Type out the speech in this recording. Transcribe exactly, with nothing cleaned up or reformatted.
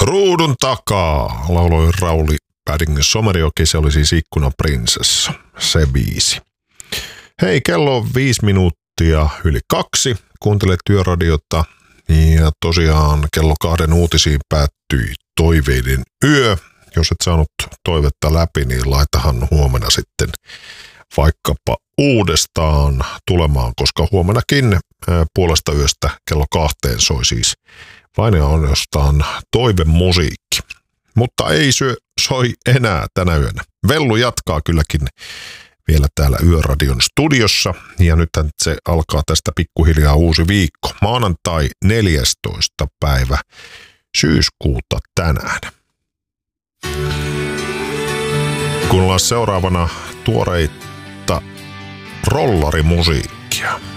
Ruudun takaa, lauloi Rauli Paddington Somerjoki, se oli siis Ikkunan prinsessa, se biisi. Hei, kello on viisi minuuttia yli kaksi, kuuntelet Yöradiota ja tosiaan kello kahden uutisiin päättyi toiveiden yö. Jos et saanut toivetta läpi, niin laitahan huomenna sitten vaikkapa uudestaan tulemaan, koska huomenakin puolesta yöstä kello kahteen soi siis vain ja ainoastaan toivemusiikki. Mutta ei syö, soi enää tänä yönä. Vellu jatkaa kylläkin vielä täällä Yöradion studiossa ja nythän se alkaa tästä pikkuhiljaa uusi viikko. Maanantai neljästoista päivä syyskuuta tänään. Kuunnellaan seuraavana tuoreita rollarimusiikkia.